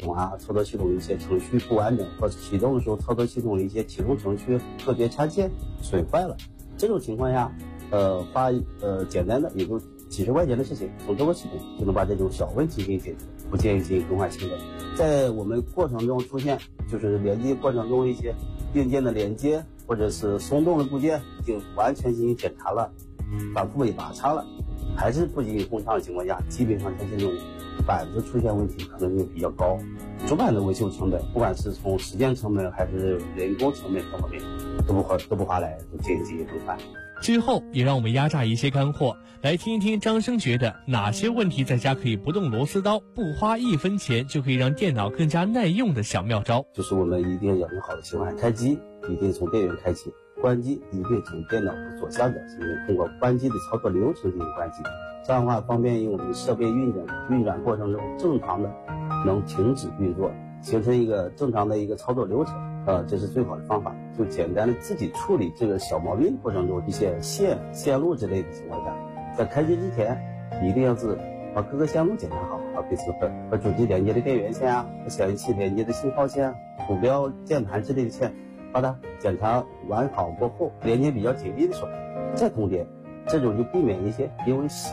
统啊，操作系统一些程序不完整，或者启动的时候操作系统的一些启动程序特别插件损坏了，这种情况下，花简单的也就几十块钱的事情，从这个系统就能把这种小问题给解决，不建议进行更换新的。在我们过程中出现就是连接过程中一些硬件的连接或者是松动的部件已经完全进行检查了，反复被打叉了，还是不进行工厂的情况下，基本上像这种板子出现问题可能性比较高。主板的维修成本，不管是从时间成本还是人工成本各方面都不划来，都建议进行更换。 之后也让我们压榨一些干货，来听一听张生觉得哪些问题在家可以不动螺丝刀，不花1分钱就可以让电脑更加耐用的小妙招。 就是我们一定要用好的习惯，开机一定从电源开启，关机一定从电脑的左下角进行通过关机的操作流程进行关机，这样的话方便于我们设备运转过程中正常的能停止运作，形成一个正常的一个操作流程。这是最好的方法。就简单的自己处理这个小毛病过程中一些线路之类的情况下，在开机之前一定要是把各个线路检查好，比如和主机连接的电源线啊，和显示器连接的信号线啊，鼠标键盘之类的线，把它检查完好过后，连接比较紧密的时候再通电，这种就避免一些因为